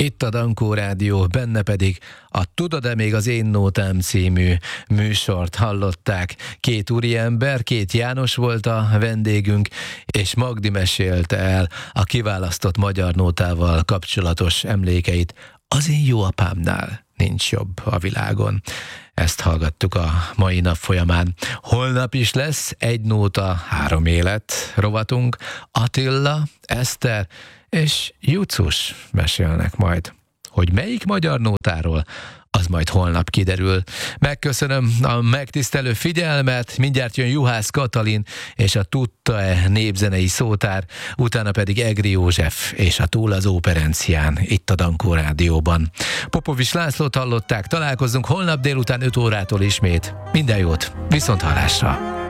Itt a Dankó Rádió, benne pedig a Tudod-e még az én nótám című műsort hallották. Két úriember, Két János volt a vendégünk, és Magdi mesélte el a kiválasztott magyar nótával kapcsolatos emlékeit. Az én jó apámnál nincs jobb a világon. Ezt hallgattuk a mai nap folyamán. Holnap is lesz Egy nóta, három élet rovatunk. Attila, Eszter és Jucus mesélnek majd. Hogy melyik magyar nótáról, az majd holnap kiderül. Megköszönöm a megtisztelő figyelmet, mindjárt jön Juhász Katalin és a Tudta-e népzenei szótár, utána pedig Egri József és a Túl az Óperencián, itt a Dankó Rádióban. Popovics Lászlót hallották, találkozzunk holnap délután 5 órától ismét. Minden jót, viszont hallásra!